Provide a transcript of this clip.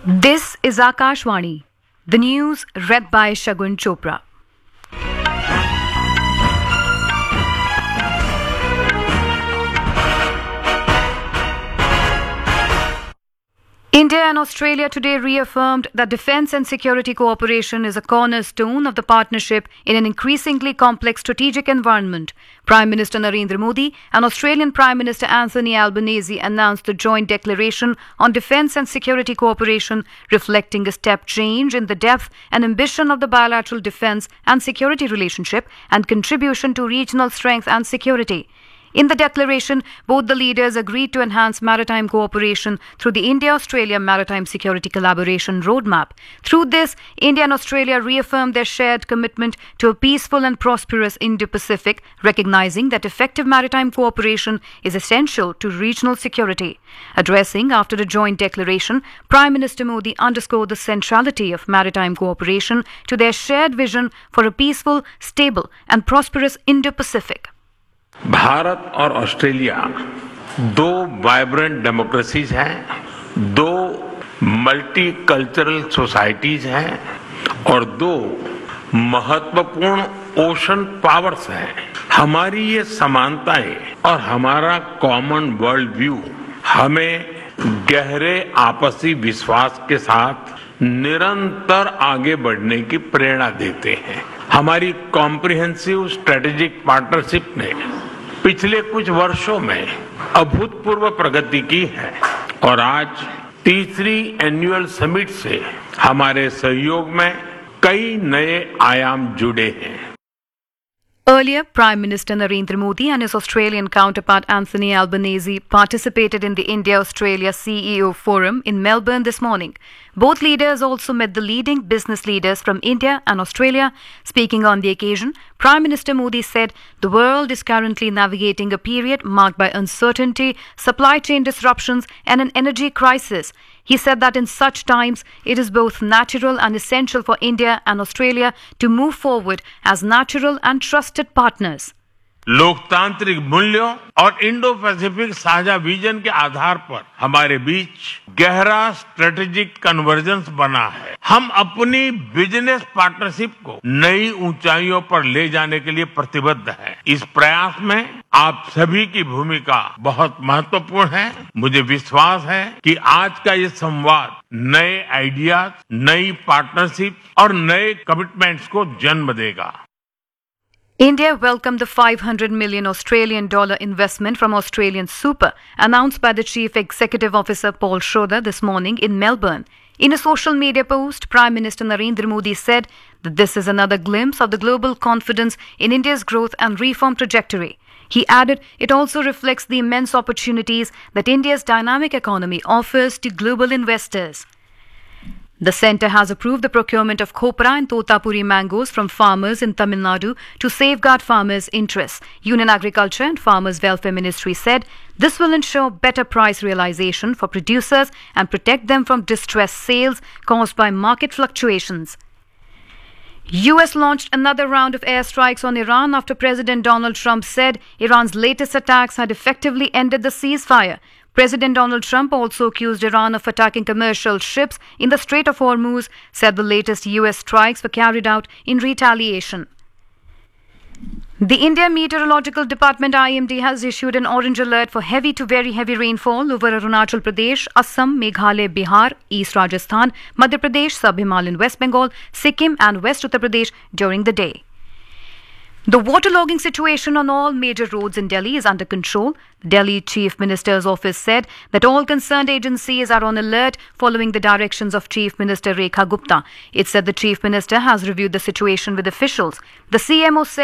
This is Akashvani, the news read by Shagun Chopra. India and Australia today reaffirmed that defence and security cooperation is a cornerstone of the partnership in an increasingly complex strategic environment. Prime Minister Narendra Modi and Australian Prime Minister Anthony Albanese announced the joint declaration on defence and security cooperation, reflecting a step change in the depth and ambition of the bilateral defence and security relationship and contribution to regional strength and security. In the declaration, both the leaders agreed to enhance maritime cooperation through the India-Australia Maritime Security Collaboration Roadmap. Through this, India and Australia reaffirmed their shared commitment to a peaceful and prosperous Indo-Pacific, recognizing that effective maritime cooperation is essential to regional security. Addressing after the joint declaration, Prime Minister Modi underscored the centrality of maritime cooperation to their shared vision for a peaceful, stable and prosperous Indo-Pacific. Bharat और Australia दो vibrant democracies हैं, दो multi cultural societies हैं और दो महत्वपूर्ण ocean powers हैं। हमारी ये समानताएं और हमारा कॉमन वर्ल्ड व्यू हमें गहरे आपसी विश्वास के साथ निरंतर आगे बढ़ने की प्रेरणा देते हैं। हमारी कॉम्प्रिहेंसिव स्ट्रेटेजिक पार्टनरशिप ने पिछले कुछ वर्षों में अभूतपूर्व प्रगति की है और आज तीसरी एनुअल समिट से हमारे सहयोग में कई नए आयाम जुड़े हैं। Earlier, Prime Minister Narendra Modi and his Australian counterpart Anthony Albanese participated in the India-Australia CEO Forum in Melbourne this morning. Both leaders also met the leading business leaders from India and Australia. Speaking on the occasion, Prime Minister Modi said the world is currently navigating a period marked by uncertainty, supply chain disruptions and an energy crisis. He said that in such times, it is both natural and essential for India and Australia to move forward as natural and trusted partners. लोकतांत्रिक मूल्यों और Indo Pacific साझा vision के आधार पर हमारे बीच गहरा strategic convergence बना है। हम अपनी बिजनेस पार्टनरशिप को नई ऊंचाइयों पर ले जाने के लिए प्रतिबद्ध हैं। इस प्रयास में आप सभी की भूमिका बहुत महत्वपूर्ण है। मुझे विश्वास है कि आज का ये संवाद नए आइडियाज, नई पार्टनरशिप और नए कमिटमेंट्स को जन्म देगा। India welcomed the $500 million Australian dollar investment from Australian Super, announced by the Chief Executive Officer Paul Schroeder this morning in Melbourne. In a social media post, Prime Minister Narendra Modi said that this is another glimpse of the global confidence in India's growth and reform trajectory. He added it also reflects the immense opportunities that India's dynamic economy offers to global investors. The centre has approved the procurement of copra and totapuri mangoes from farmers in Tamil Nadu to safeguard farmers' interests. Union Agriculture and Farmers Welfare Ministry said this will ensure better price realization for producers and protect them from distressed sales caused by market fluctuations. US launched another round of airstrikes on Iran after President Donald Trump said Iran's latest attacks had effectively ended the ceasefire. President Donald Trump also accused Iran of attacking commercial ships in the Strait of Hormuz, said the latest US strikes were carried out in retaliation. The India Meteorological Department IMD has issued an orange alert for heavy to very heavy rainfall over Arunachal Pradesh, Assam, Meghalaya, Bihar, East Rajasthan, Madhya Pradesh, Sub-Himalayan West Bengal, Sikkim and West Uttar Pradesh during the day. The waterlogging situation on all major roads in Delhi is under control. The Delhi Chief Minister's office said that all concerned agencies are on alert following the directions of Chief Minister Rekha Gupta. It said the Chief Minister has reviewed the situation with officials. The CMO said